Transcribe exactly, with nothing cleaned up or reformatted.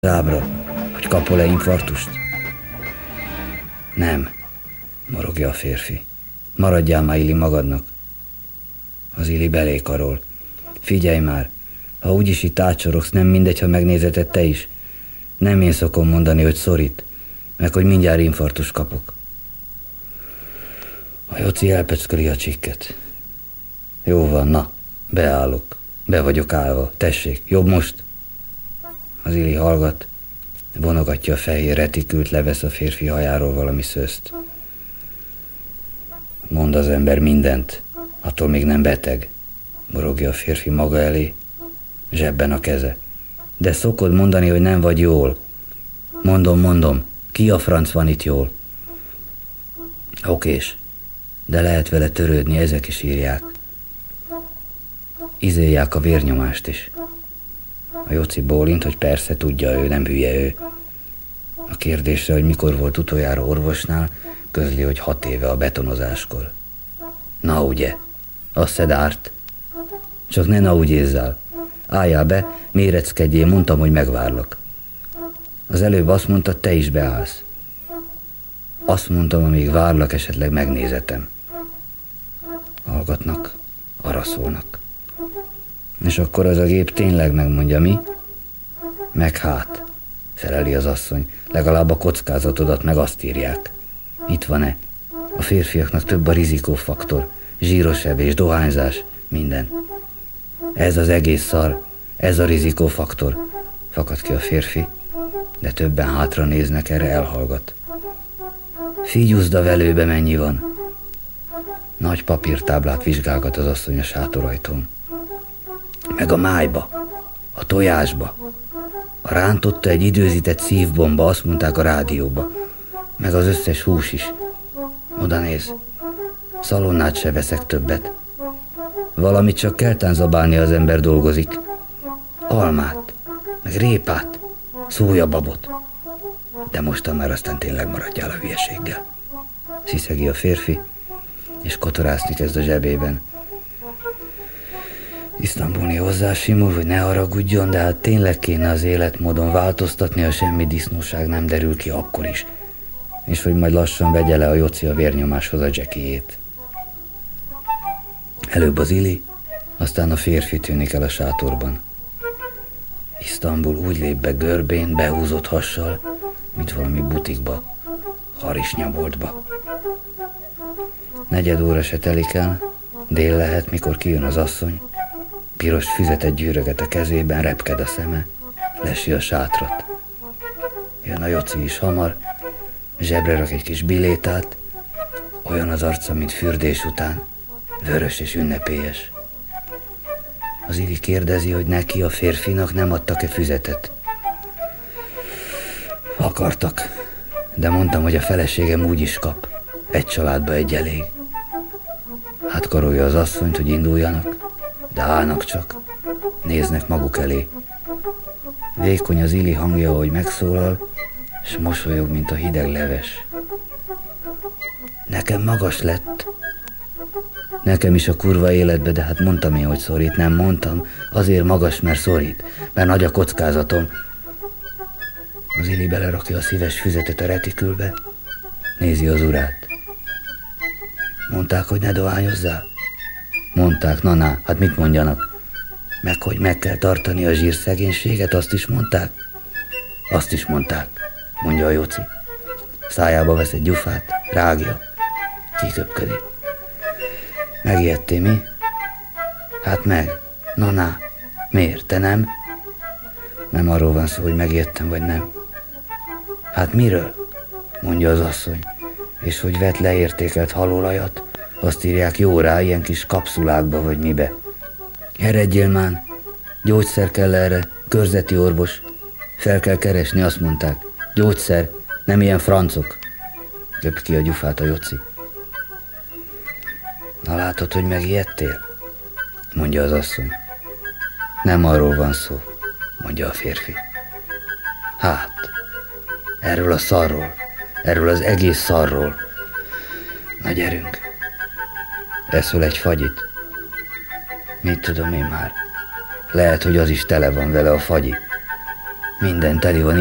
Ábra, hogy kapol-e infarktust? Nem, morogja a férfi. Maradjál már, Ili, magadnak. Az Ili belé karol. Figyelj már, ha úgyis itt átsorogsz, nem mindegy, ha megnézeted te is. Nem én szokom mondani, hogy szorít, meg hogy mindjárt infarktust kapok. A Joci elpecköli a csikket. Jó van, na, beállok. Be vagyok állva, tessék, jobb most? Az Ili hallgat, vonogatja a fehér retikült, levesz a férfi hajáról valami szőzt. Mond az ember mindent, attól még nem beteg, morogja a férfi maga elé, zsebben a keze. De szokod mondani, hogy nem vagy jól. Mondom, mondom, ki a franc van itt jól? Okés, de lehet vele törődni, ezek is írják. Izélják a vérnyomást is. A Joci bólint, hogy persze tudja, ő nem hülye ő. A kérdésre, hogy mikor volt utoljára orvosnál, közli, hogy hat éve a betonozáskor. Na ugye, azt szed árt. Csak ne na úgy ézzál. Álljál be, méreckedjél, mondtam, hogy megvárlak. Az előbb azt mondta, te is beállsz. Azt mondtam, amíg várlak, esetleg megnézetem. Hallgatnak, arra szólnak. És akkor az a gép tényleg megmondja, mi? Meg hát, feleli az asszony, legalább a kockázatodat meg azt írják. Itt van-e? A férfiaknak több a rizikófaktor, zsíros evés, dohányzás, minden. Ez az egész szar, ez a rizikófaktor, fakad ki a férfi, de többen hátra néznek, erre elhallgat. Figyuzd a velőbe, mennyi van? Nagy papírtáblát vizsgálgat az asszony a sátorajtón. Meg a májba, a tojásba. A rántotta egy időzített szívbomba, azt mondták a rádióba. Meg az összes hús is. Oda néz. Szalonnát se veszek többet. Valamit csak kell tánzabálni, az ember dolgozik. Almát, meg répát, szójababot. De mostan már aztán tényleg maradjál a hülyeséggel. Sziszegi a férfi, és kotorászni kezd a zsebében. Isztambulni hozzá simul, hogy ne haragudjon, de hát tényleg kéne az életmódon változtatni, ha semmi disznóság nem derül ki akkor is. És hogy majd lassan vegye le a Joci a vérnyomáshoz a Jackie-jét. Előbb az Ili, aztán a férfi tűnik el a sátorban. Isztambul úgy lép be görbén, behúzott hassal, mint valami butikba, harisnyaboltba. Negyed óra se telik el, dél lehet, mikor kijön az asszony. Piros füzetet gyűröget a kezében, repked a szeme, lesi a sátrat. Jön a Joci is hamar, zsebre rak egy kis bilétát, olyan az arca, mint fürdés után, vörös és ünnepélyes. Az Ili kérdezi, hogy neki, a férfinak nem adtak-e füzetet. Akartak, de mondtam, hogy a feleségem úgy is kap, egy családba egy elég. Hát karolja az asszonyt, hogy induljanak, de állnak csak, néznek maguk elé. Vékony az Ili hangja, ahogy megszólal, s mosolyog, mint a hideg leves. Nekem magas lett. Nekem is a kurva életbe, de hát mondtam én, hogy szorít. Nem mondtam, azért magas, mert szorít, mert nagy a kockázatom. Az Ili belerakja a szíves füzetet a retikülbe, nézi az urát. Mondták, hogy ne dohányozzál? Mondták, na, na, hát mit mondjanak? Meg, hogy meg kell tartani a zsírszegénységet, azt is mondták? Azt is mondták, mondja a Joci. Szájába vesz egy gyufát, rágja, kiköpködi. Megijedtél, mi? Hát meg, na, na, miért, te nem? Nem arról van szó, hogy megijedtem, vagy nem. Hát miről? Mondja az asszony, és hogy vett leértékelt halolajat, azt írják jó rá, ilyen kis kapszulákba, vagy mibe. Eredjél már, gyógyszer kell erre, körzeti orvos. Fel kell keresni, azt mondták. Gyógyszer, nem ilyen francok. Köp ki a gyufát a Joci. Na látod, hogy megijedtél? Mondja az asszony. Nem arról van szó, mondja a férfi. Hát, erről a szarról, erről az egész szarról. Na gyerünk, eszel egy fagyit. Mit tudom én már, lehet, hogy az is tele van vele a fagyi. Minden teli van